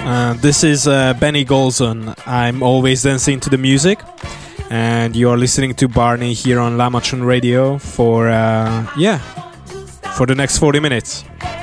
This is Benny Golson. I'm always dancing to the music, and you are listening to Barney here on La Machun Radio for the next 40 minutes.